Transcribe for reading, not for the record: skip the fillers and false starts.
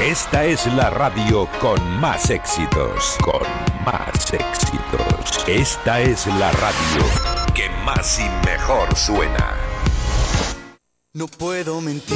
Esta es la radio con más éxitos. Con más éxitos. Esta es la radio que más y mejor suena. No puedo mentir,